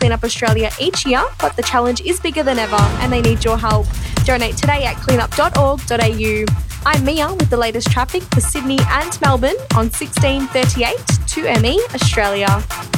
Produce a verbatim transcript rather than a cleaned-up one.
Clean Up Australia each year, but the challenge is bigger than ever and they need your help. Donate today at cleanup dot org dot a u. I'm Mia with the latest traffic for Sydney and Melbourne on sixteen thirty-eight two M E Australia.